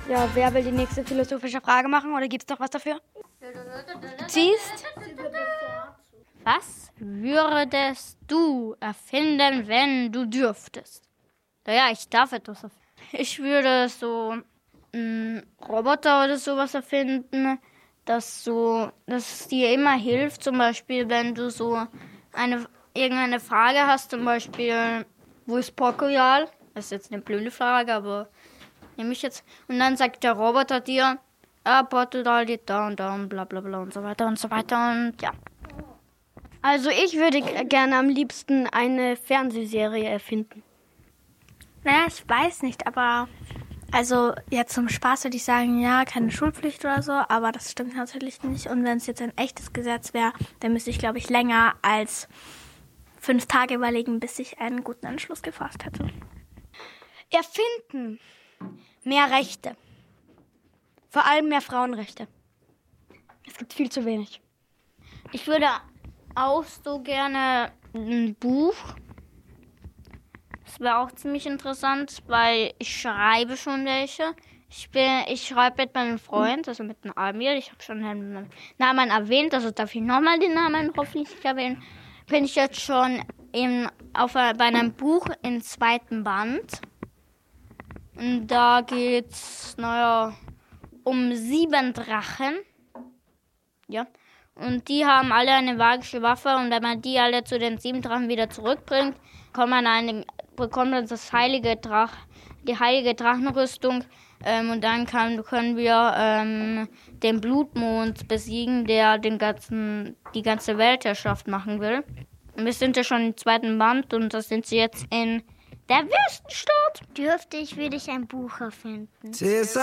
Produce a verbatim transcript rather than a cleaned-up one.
Ja, wer will die nächste philosophische Frage machen oder gibt's noch was dafür? Du ziehst. Was würdest du erfinden, wenn du dürftest? Naja, ich darf etwas erfinden. Ich würde so einen Roboter oder sowas erfinden, das so, dass dir immer hilft. Zum Beispiel, wenn du so eine irgendeine Frage hast, zum Beispiel, wo ist Portugal? Das ist jetzt eine blöde Frage, aber nehme ich jetzt. Und dann sagt der Roboter dir, ah, Portugal liegt da und da und bla bla bla und so weiter und so weiter und ja. Also ich würde g- gerne am liebsten eine Fernsehserie erfinden. Naja, ich weiß nicht, aber also jetzt zum Spaß würde ich sagen, ja, keine Schulpflicht oder so, aber das stimmt natürlich nicht. Und wenn es jetzt ein echtes Gesetz wäre, dann müsste ich, glaube ich, länger als fünf Tage überlegen, bis ich einen guten Entschluss gefasst hätte. Erfinden. Mehr Rechte. Vor allem mehr Frauenrechte. Es gibt viel zu wenig. Ich würde auch so gerne ein Buch. Das wäre auch ziemlich interessant, weil ich schreibe schon welche. Ich bin, ich schreibe mit meinem Freund, also mit dem Amir. Ich habe schon den Namen erwähnt, also darf ich nochmal den Namen hoffentlich nicht erwähnen. Bin ich jetzt schon im, auf, bei einem Buch im zweiten Band. Und da geht's, naja, um sieben Drachen. Ja. Und die haben alle eine magische Waffe und wenn man die alle zu den sieben Drachen wieder zurückbringt, kommt man eine, bekommt man das heilige Drach, die heilige Drachenrüstung ähm, und dann kann, können wir ähm, den Blutmond besiegen, der den ganzen, die ganze Weltherrschaft machen will. Und wir sind ja schon im zweiten Band und da sind sie jetzt in der Wüstenstadt. Dürfte ich, würde ich ein Buch erfinden.